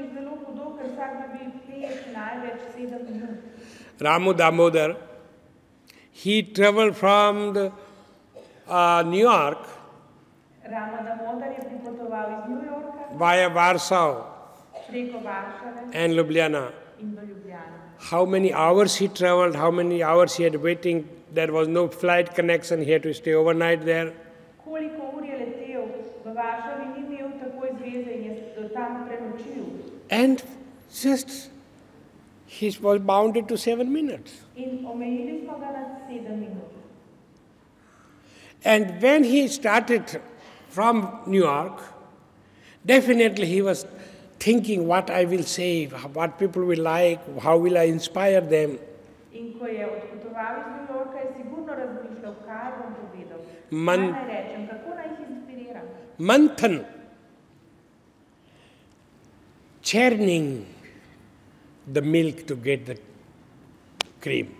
Ramu Damodar, he traveled from New York via Warsaw and Ljubljana. How many hours he traveled, how many hours he had waiting, there was no flight connection, he had to stay overnight there. And just, he was bounded to 7 minutes. And when he started from New York, definitely he was thinking what I will say, what people will like, how will I inspire them. Manthan, churning the milk to get the cream.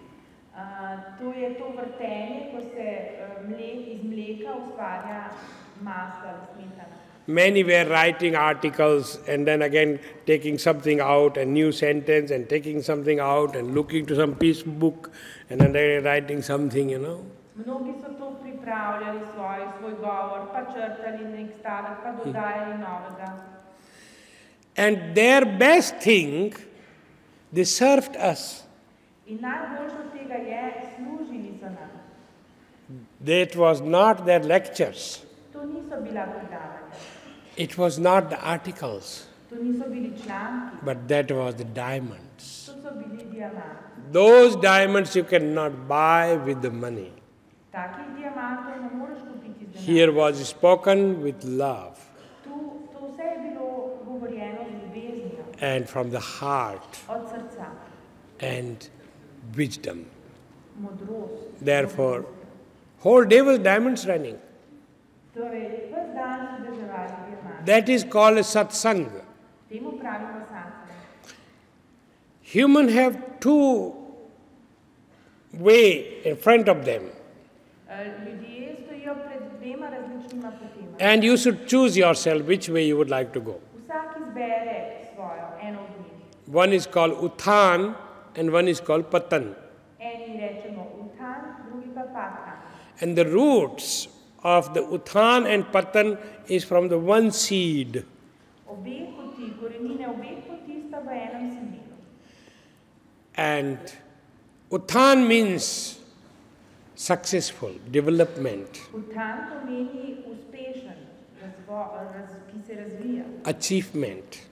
Many were writing articles and then again taking something out, a new sentence, and taking something out and looking to some piece of book and then they were writing something, you know. And their best thing, they served us. That was not their lectures. It was not the articles. But that was the diamonds. Those diamonds you cannot buy with the money. Here was spoken with love. And from the heart. And wisdom. Therefore, whole day was diamonds running. That is called a satsang. Human have two way in front of them. And you should choose yourself which way you would like to go. One is called Uthan and one is called Patan. And the roots of the Uthan and Patan is from the one seed. And Uthan means successful, development, achievement.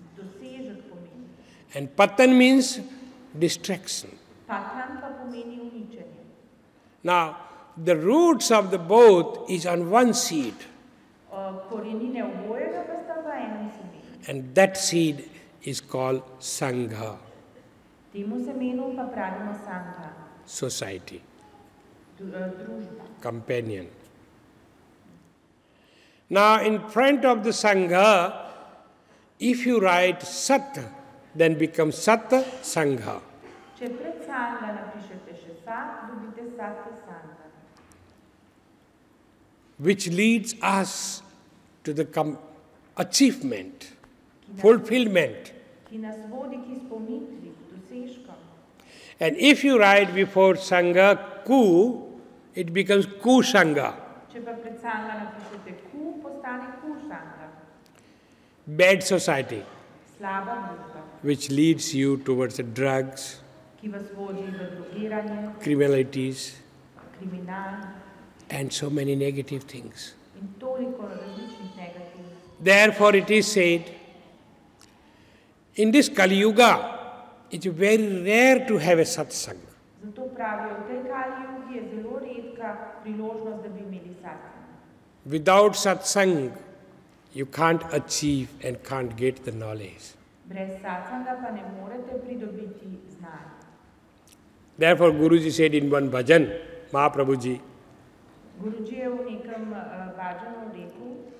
And Patan means distraction. Now, the roots of the both is on one seed. And that seed is called Sangha. Society. Companion. Now, in front of the Sangha, if you write Sat, then becomes Sat Sangha. Which leads us to the achievement, fulfillment. And if you write before Sangha Ku, it becomes Ku Sangha. Bad society, which leads you towards the drugs, criminalities, and so many negative things. Therefore it is said, in this Kali Yuga, it's very rare to have a satsang. Without satsang, you can't achieve and can't get the knowledge. Therefore Guruji said in one bhajan, Mahaprabhuji,